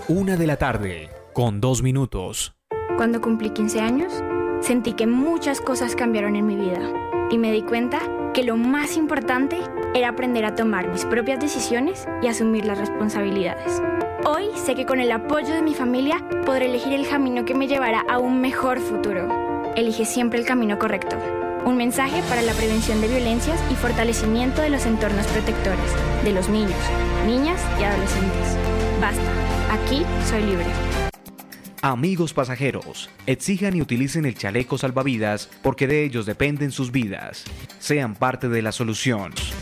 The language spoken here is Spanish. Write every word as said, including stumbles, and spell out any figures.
Una de la tarde, con dos minutos. Cuando cumplí quince años, sentí que muchas cosas cambiaron en mi vida y me di cuenta que lo más importante era aprender a tomar mis propias decisiones y asumir las responsabilidades. Hoy sé que con el apoyo de mi familia podré elegir el camino que me llevará a un mejor futuro. Elige siempre el camino correcto. Un mensaje para la prevención de violencias y fortalecimiento de los entornos protectores de los niños, niñas y adolescentes. Basta, aquí soy libre. Amigos pasajeros, exijan y utilicen el chaleco salvavidas porque de ellos dependen sus vidas. Sean parte de la solución.